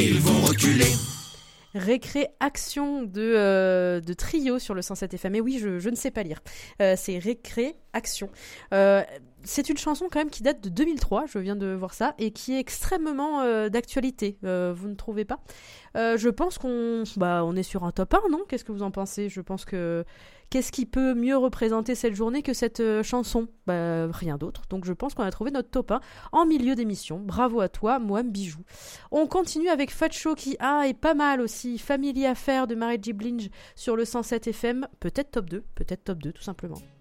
Ils vont reculer. Récré-action de Trio sur le 107 FM. Et oui, je ne sais pas lire. C'est Récré-action. C'est une chanson quand même qui date de 2003, je viens de voir ça, et qui est extrêmement d'actualité. Vous ne trouvez pas ? Je pense on est sur un top 1, non ? Qu'est-ce que vous en pensez ? Je pense que... Qu'est-ce qui peut mieux représenter cette journée que cette chanson ? Rien d'autre. Donc je pense qu'on a trouvé notre top 1 en milieu d'émission. Bravo à toi, Moam Bijou. On continue avec Fat Show qui est pas mal aussi. Family Affair de Mary J. Blige sur le 107 FM. Peut-être top 2 tout simplement.